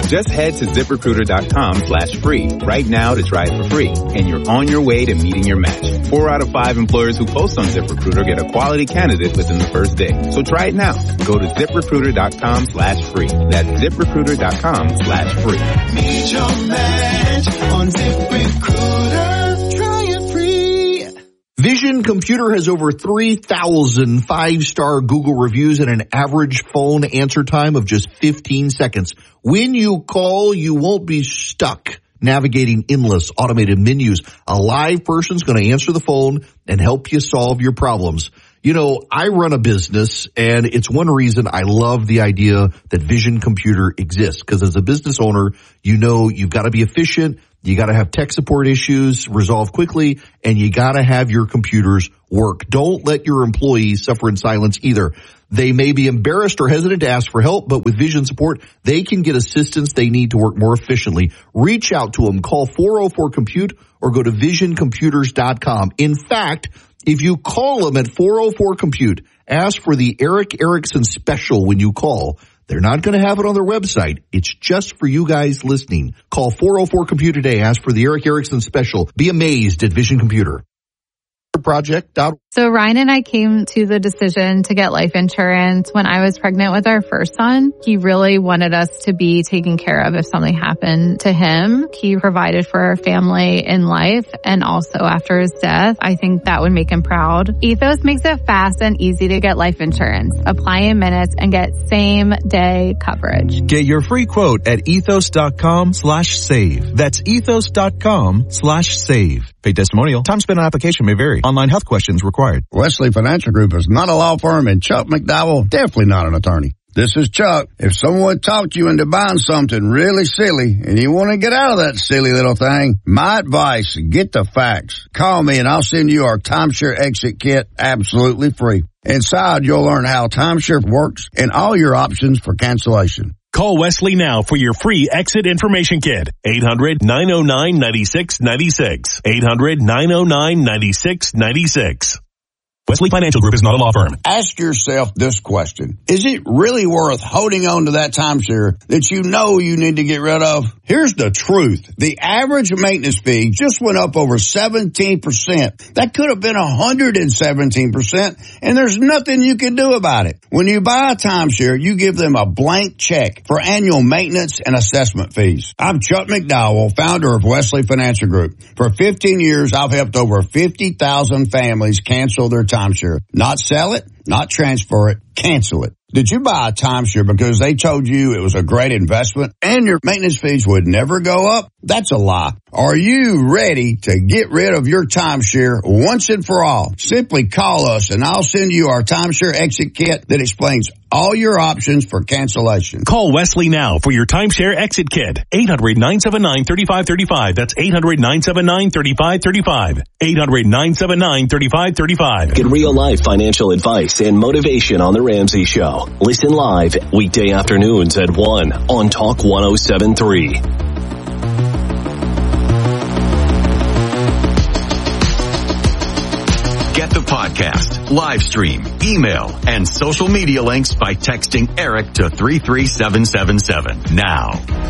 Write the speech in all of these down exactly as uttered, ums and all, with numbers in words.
Just head to ZipRecruiter.com slash free right now to try it for free, and you're on your way to meeting your match. Four out of five employers who post on ZipRecruiter get a quality candidate within the first day. So try it now. Go to ZipRecruiter.com slash free. That's ZipRecruiter.com slash free. Meet your match on ZipRecruiter. Try it free. Vision Computer has over three thousand five-star Google reviews and an average phone answer time of just fifteen seconds. When you call, you won't be stuck navigating endless automated menus. A live person's going to answer the phone and help you solve your problems. You know, I run a business, and it's one reason I love the idea that Vision Computer exists, because as a business owner, you know you've got to be efficient, you got to have tech support issues resolved quickly, and you got to have your computers work. Don't let your employees suffer in silence either. They may be embarrassed or hesitant to ask for help, but with Vision support, they can get assistance they need to work more efficiently. Reach out to them. Call four oh four compute or go to vision computers dot com. In fact, if you call them at four oh four compute, ask for the Eric Erickson special when you call. They're not going to have it on their website. It's just for you guys listening. Call four oh four compute today. Ask for the Eric Erickson special. Be amazed at Vision Computer. Project. So Ryan and I came to the decision to get life insurance when I was pregnant with our first son. He really wanted us to be taken care of if something happened to him. He provided for our family in life and also after his death. I think that would make him proud. Ethos makes it fast and easy to get life insurance. Apply in minutes and get same day coverage. Get your free quote at ethos.com slash save. That's ethos.com slash save. Paid testimonial. Time spent on application may vary. Online health questions required. Wesley Financial Group is not a law firm, and Chuck McDowell definitely not an attorney. This is Chuck. If someone talked you into buying something really silly and you want to get out of that silly little thing, my advice, get the facts. Call me and I'll send you our timeshare exit kit absolutely free. Inside, you'll learn how timeshare works and all your options for cancellation. Call Wesley now for your free exit information kit. eight hundred nine oh nine nine six nine six. eight hundred nine oh nine nine six nine six. Wesley Financial Group is not a law firm. Ask yourself this question. Is it really worth holding on to that timeshare that you know you need to get rid of? Here's the truth. The average maintenance fee just went up over seventeen percent. That could have been one hundred seventeen percent, and there's nothing you can do about it. When you buy a timeshare, you give them a blank check for annual maintenance and assessment fees. I'm Chuck McDowell, founder of Wesley Financial Group. For fifteen years, I've helped over fifty thousand families cancel their timeshare. Not sell it, not transfer it, cancel it. Did you buy a timeshare because they told you it was a great investment and your maintenance fees would never go up? That's a lie. Are you ready to get rid of your timeshare once and for all? Simply call us and I'll send you our timeshare exit kit that explains all your options for cancellation. Call Wesley now for your timeshare exit kit. eight hundred nine seven nine three five three five. That's eight hundred nine seven nine three five three five. eight hundred nine seven nine three five three five. Get real-life financial advice and motivation on The Ramsey Show. Listen live weekday afternoons at one on Talk one oh seven point three. Get the podcast, live stream, email, and social media links by texting Eric to three three seven seven seven now.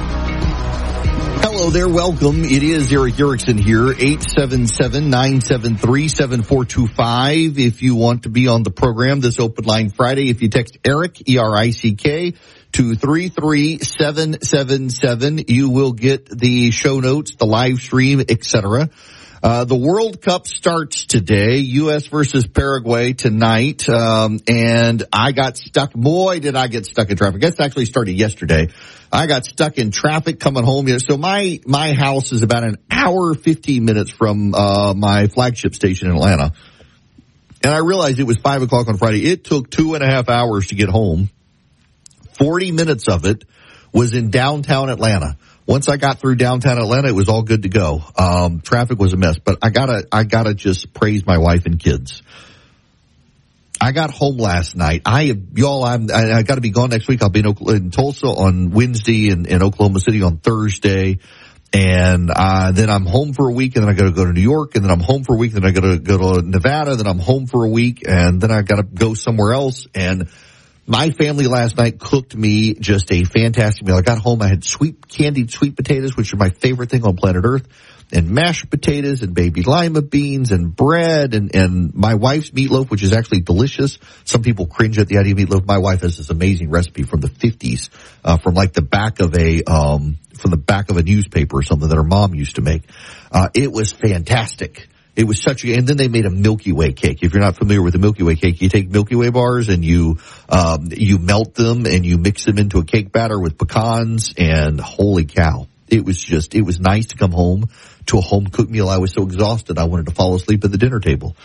Hello there, welcome. It is Eric Erickson here, eight seven seven nine seven three seven four two five. If you want to be on the program this Open Line Friday, if you text Eric, E R I C K, to three three seven seven seven, you will get the show notes, the live stream, et cetera. Uh, the World Cup starts today, U S versus Paraguay tonight, um, and I got stuck. Boy, did I get stuck in traffic. This actually started yesterday. I got stuck in traffic coming home. So my, my house is about an hour, fifteen minutes from, uh, my flagship station in Atlanta. And I realized it was five o'clock on Friday. It took two and a half hours to get home. forty minutes of it was in downtown Atlanta. Once I got through downtown Atlanta, it was all good to go. Um, traffic was a mess, but I gotta, I gotta just praise my wife and kids. I got home last night. I, y'all, I'm, I, I gotta be gone next week. I'll be in, in Tulsa on Wednesday and in Oklahoma City on Thursday. And, uh, then I'm home for a week and then I gotta go to New York and then I'm home for a week and then I gotta go to Nevada, then I'm home for a week and then I gotta go somewhere else. And My family last night cooked me just a fantastic meal. I got home, I had sweet candied sweet potatoes, which are my favorite thing on planet Earth, and mashed potatoes and baby lima beans and bread and, and my wife's meatloaf, which is actually delicious. Some people cringe at the idea of meatloaf. My wife has this amazing recipe from the fifties, uh, from like the back of a, um, from the back of a newspaper or something that her mom used to make. Uh, it was fantastic. It was such a, and then they made a Milky Way cake. If you're not familiar with the Milky Way cake, you take Milky Way bars and you, um, you melt them and you mix them into a cake batter with pecans, and holy cow. It was just, it was nice to come home to a home cooked meal. I was so exhausted I wanted to fall asleep at the dinner table.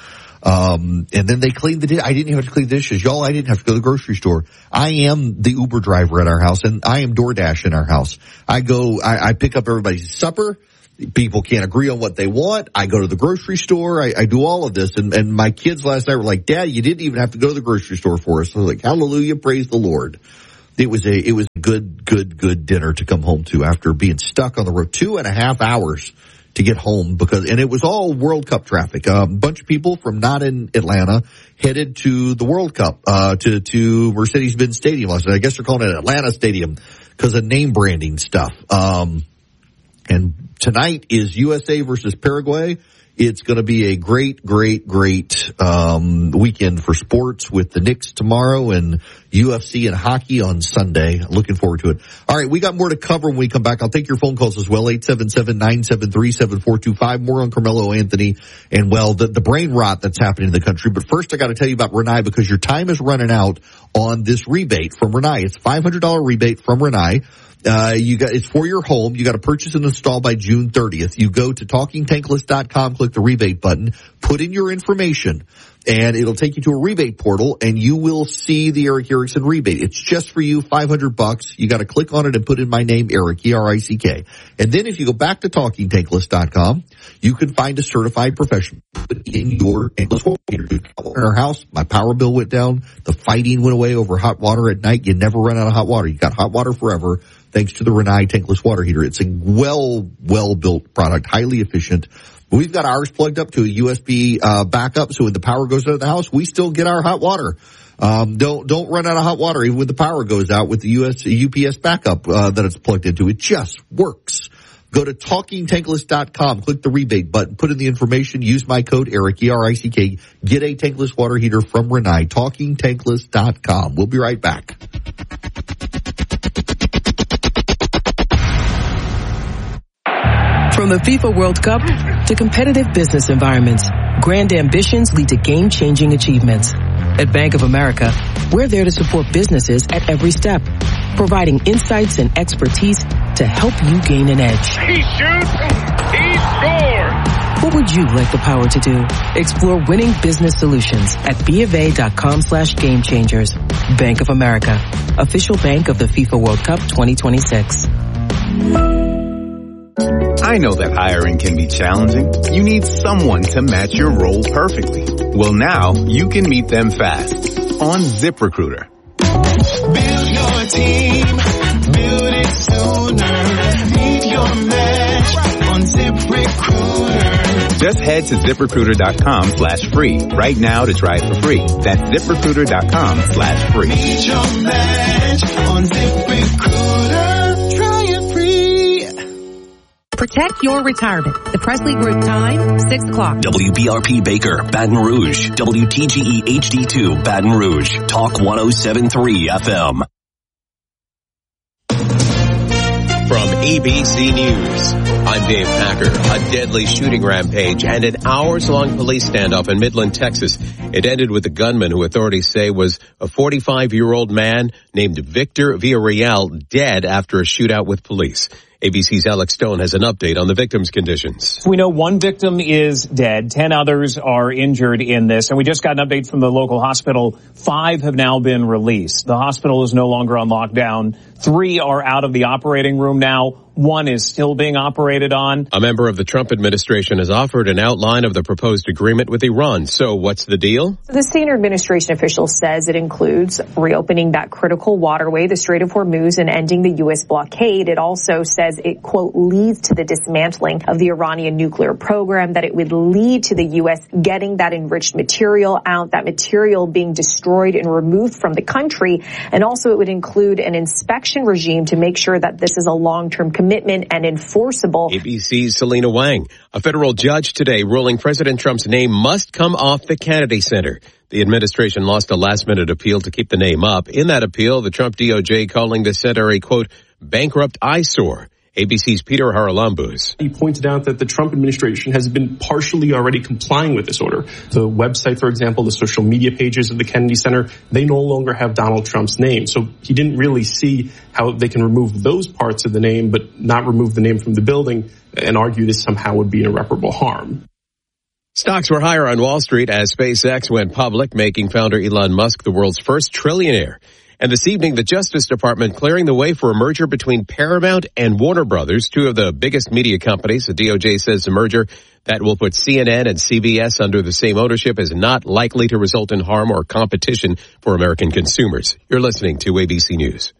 Um, and then they cleaned the dish. I didn't even have to clean the dishes. Y'all, I didn't have to go to the grocery store. I am the Uber driver at our house, and I am DoorDash in our house. I go, I, I pick up everybody's supper. People can't agree on what they want. I go to the grocery store. I, I do all of this. And, and my kids last night were like, Dad, you didn't even have to go to the grocery store for us. So I was like, hallelujah, praise the Lord. It was a, it was a good, good, good dinner to come home to after being stuck on the road two and a half hours to get home because, and it was all World Cup traffic. A um, bunch of people from not in Atlanta headed to the World Cup, uh, to, to Mercedes-Benz Stadium last night. I guess they're calling it Atlanta Stadium because of name branding stuff. Um, and tonight is U S A versus Paraguay. It's going to be a great, great, great um weekend for sports with the Knicks tomorrow and U F C and hockey on Sunday. Looking forward to it. All right, we got more to cover when we come back. I'll take your phone calls as well, eight seven seven, nine seven three, seven four two five. More on Carmelo Anthony and, well, the, the brain rot that's happening in the country. But first, I got to tell you about Renai because your time is running out on this rebate from Renai. It's a five hundred dollars rebate from Renai. Uh, you got, it's for your home. You got to purchase and install by June thirtieth. You go to talking tankless dot com, click the rebate button, put in your information, and it'll take you to a rebate portal, and you will see the Eric Erickson rebate. It's just for you, five hundred bucks. You got to click on it and put in my name, Eric, E R I C K. And then if you go back to talking tankless dot com, you can find a certified professional in your tankless water heater. In our house, my power bill went down. The fighting went away over hot water at night. You never run out of hot water. You got hot water forever. Thanks to the Renai tankless water heater. It's a well, well-built product, highly efficient. We've got ours plugged up to a U S B uh, backup, so when the power goes out of the house, we still get our hot water. Um, don't don't run out of hot water even when the power goes out with the U S U P S backup uh, that it's plugged into. It just works. Go to talking tankless dot com, click the rebate button, put in the information, use my code Eric, E R I C K, get a tankless water heater from Renai, talking tankless dot com. We'll be right back. From the FIFA World Cup to competitive business environments, grand ambitions lead to game-changing achievements. At Bank of America, we're there to support businesses at every step, providing insights and expertise to help you gain an edge. He shoots, he scores! What would you like the power to do? Explore winning business solutions at BofA.com slash game changers. Bank of America, official bank of the FIFA World Cup twenty twenty-six. I know that hiring can be challenging. You need someone to match your role perfectly. Well, now you can meet them fast on ZipRecruiter. Build your team, build it sooner. Meet your match on ZipRecruiter. Just head to ZipRecruiter.com slash free right now to try it for free. That's ZipRecruiter.com slash free. Meet your match on ZipRecruiter. Try it free. Protect your retirement. The Presley Group time, six o'clock. W B R P Baker, Baton Rouge. W T G E H D two, Baton Rouge. Talk one oh seven point three F M. From A B C News, I'm Dave Packer. A deadly shooting rampage and an hours-long police standoff in Midland, Texas. It ended with a gunman who authorities say was a forty-five-year-old man named Victor Villarreal dead after a shootout with police. A B C's Alex Stone has an update on the victim's conditions. We know one victim is dead. Ten others are injured in this. And we just got an update from the local hospital. Five have now been released. The hospital is no longer on lockdown. Three are out of the operating room now. one is still being operated on. A member of the Trump administration has offered an outline of the proposed agreement with Iran. So what's the deal? The senior administration official says it includes reopening that critical waterway, the Strait of Hormuz, and ending the U S blockade. It also says it, quote, leads to the dismantling of the Iranian nuclear program, that it would lead to the U S getting that enriched material out, that material being destroyed and removed from the country. And also it would include an inspection regime to make sure that this is a long-term commitment and enforceable. A B C's Selena Wang. A federal judge today ruling President Trump's name must come off the Kennedy Center. The administration lost a last-minute appeal to keep the name up. In that appeal, the Trump D O J calling the center a, quote, bankrupt eyesore. A B C's Peter Haralambous. He pointed out that the Trump administration has been partially already complying with this order. The website, for example, the social media pages of the Kennedy Center, they no longer have Donald Trump's name. So he didn't really see how they can remove those parts of the name, but not remove the name from the building, and argue this somehow would be an irreparable harm. Stocks were higher on Wall Street as SpaceX went public, making founder Elon Musk the world's first trillionaire. And this evening, the Justice Department clearing the way for a merger between Paramount and Warner Brothers, two of the biggest media companies. The D O J says the merger that will put C N N and C B S under the same ownership is not likely to result in harm or competition for American consumers. You're listening to A B C News.